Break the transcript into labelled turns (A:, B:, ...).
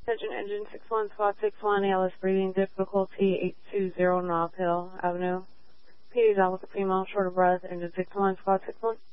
A: Attention engine 61 squad 61, ALS breathing difficulty 820 Nob Hill Avenue. PD's out with the female, short of breath, engine 61 squad 61.